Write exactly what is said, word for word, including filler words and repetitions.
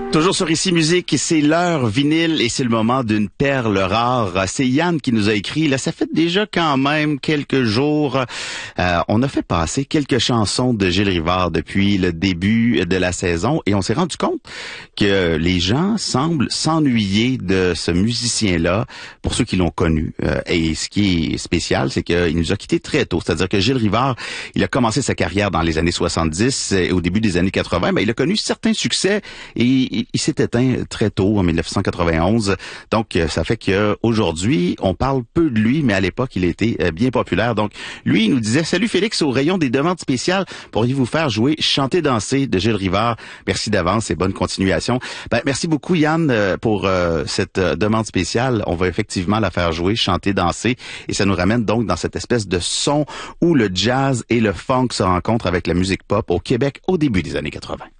Toujours sur Ici Musique, c'est l'heure vinyle et c'est le moment d'une perle rare. C'est Yann qui nous a écrit. Là, ça fait déjà quand même quelques jours. Euh, on a fait passer quelques chansons de Gilles Rivard depuis le début de la saison et on s'est rendu compte que les gens semblent s'ennuyer de ce musicien-là pour ceux qui l'ont connu. Euh, et ce qui est spécial, c'est qu'il nous a quittés très tôt. C'est-à-dire que Gilles Rivard, il a commencé sa carrière dans les années soixante-dix et au début des années quatre-vingts. Ben, il a connu certains succès et il s'est éteint très tôt, en mille neuf cent quatre-vingt-onze. Donc, ça fait qu'aujourd'hui, on parle peu de lui, mais à l'époque, il était bien populaire. Donc, lui, il nous disait « Salut Félix, au rayon des demandes spéciales, pourriez-vous faire jouer « Chanter, danser » de Gilles Rivard? Merci d'avance et bonne continuation. » Ben, merci beaucoup, Yann, pour euh, cette demande spéciale. On va effectivement la faire jouer « Chanter, danser » et ça nous ramène donc dans cette espèce de son où le jazz et le funk se rencontrent avec la musique pop au Québec au début des années quatre-vingts.